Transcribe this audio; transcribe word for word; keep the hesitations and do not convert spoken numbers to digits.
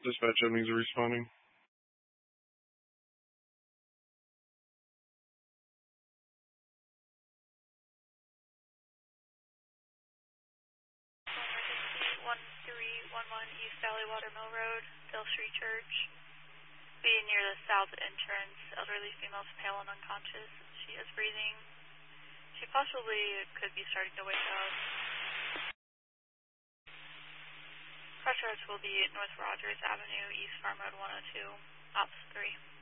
Dispatch Evans are responding. one three one one East Valley Water Mill Road, Dale Street Church. Be near the south entrance. Elderly female is pale and unconscious. She is breathing. She possibly could be starting to wake up. Crossroads will be North Rogers Avenue, East Farm Road one oh two, Ops three.